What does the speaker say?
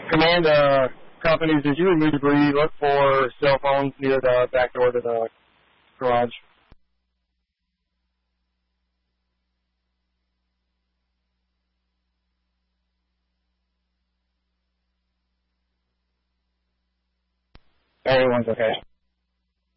Command, companies, as you remove debris, look for cell phones near the back door to the garage. Everyone's okay.